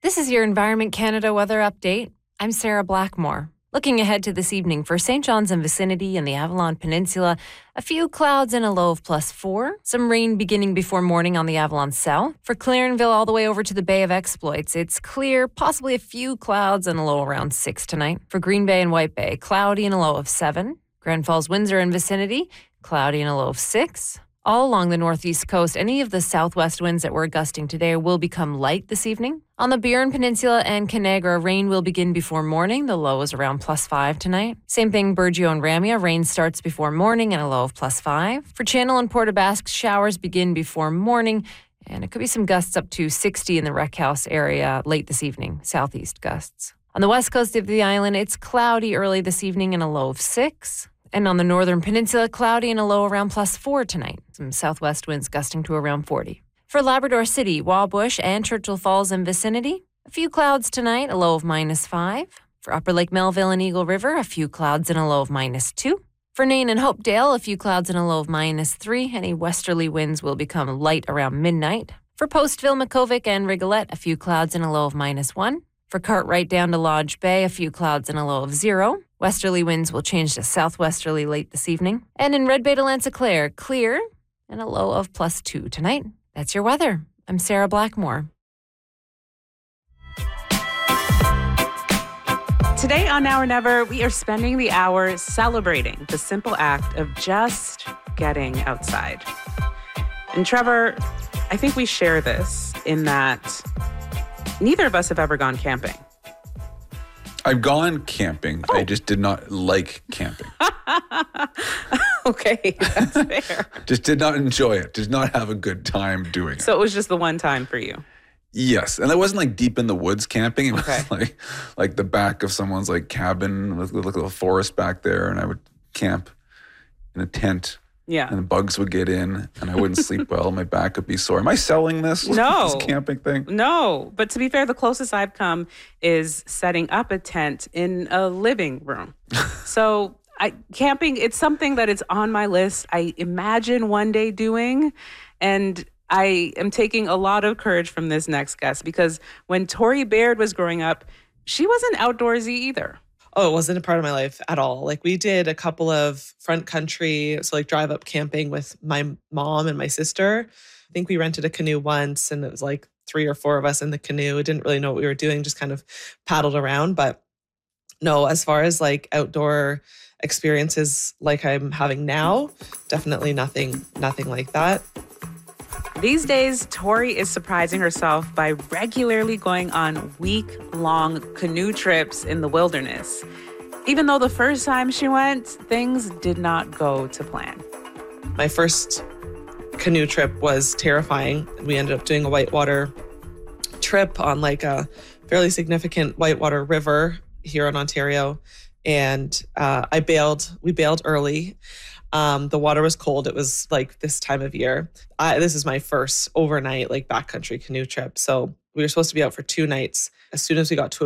This is your Environment Canada weather update. I'm Sarah Blackmore. Looking ahead to this evening for St. John's and vicinity and the Avalon Peninsula, a few clouds and a low of +4. Some rain beginning before morning on the Avalon South. For Clarenville all the way over to the Bay of Exploits, it's clear, possibly a few clouds and a low around 6 tonight. For Green Bay and White Bay, cloudy and a low of 7. Grand Falls, Windsor and vicinity, cloudy and a low of 6. All along the northeast coast, any of the southwest winds that we're gusting today will become light this evening. On the Burin Peninsula and Canagra, rain will begin before morning. The low is around +5 tonight. Same thing, Burgeo and Ramia. Rain starts before morning and a low of +5. For Channel and Port aux Basques, showers begin before morning, and it could be some gusts up to 60 in the Rec House area late this evening, southeast gusts. On the west coast of the island, it's cloudy early this evening and a low of 6. And on the northern peninsula, cloudy and a low around +4 tonight. Some southwest winds gusting to around 40. For Labrador City, Wabush, and Churchill Falls and vicinity, a few clouds tonight, a low of -5. For Upper Lake Melville and Eagle River, a few clouds and a low of -2. For Nain and Hopedale, a few clouds and a low of -3. Any westerly winds will become light around midnight. For Postville, Makkovik, and Rigolette, a few clouds and a low of -1. For Cartwright down to Lodge Bay, a few clouds and a low of 0. Westerly winds will change to southwesterly late this evening. And in Red Bay to Lanse-Claire, clear and a low of +2 tonight. That's your weather. I'm Sarah Blackmore. Today on Now or Never, we are spending the hour celebrating the simple act of just getting outside. And Trevor, I think we share this in that neither of us have ever gone camping. I've gone camping. I just did not like camping. Okay, that's fair. Just did not enjoy it. Did not have a good time doing it. So it was just the one time for you. Yes, and it wasn't like deep in the woods camping. It was Okay. like the back of someone's like cabin with like a little forest back there, and I would camp in a tent. Yeah. And the bugs would get in, and I wouldn't sleep well. My back would be sore. Am I selling this? No. This camping thing? No, but to be fair, the closest I've come is setting up a tent in a living room. So camping, it's something that is on my list. I imagine one day doing, and I am taking a lot of courage from this next guest because when Tori Baird was growing up, she wasn't outdoorsy either. Oh, it wasn't a part of my life at all. Like we did a couple of front country, so like drive up camping with my mom and my sister. I think we rented a canoe once and it was like 3 or 4 of us in the canoe. We didn't really know what we were doing, just kind of paddled around. But no, as far as like outdoor experiences like I'm having now, definitely nothing like that. These days, Tori is surprising herself by regularly going on week-long canoe trips in the wilderness. Even though the first time she went, things did not go to plan. My first canoe trip was terrifying. We ended up doing a whitewater trip on like a fairly significant whitewater river here in Ontario. And we bailed early. The water was cold. It was like this time of year. This is my first overnight like backcountry canoe trip. So we were supposed to be out for 2 nights. As soon as we got to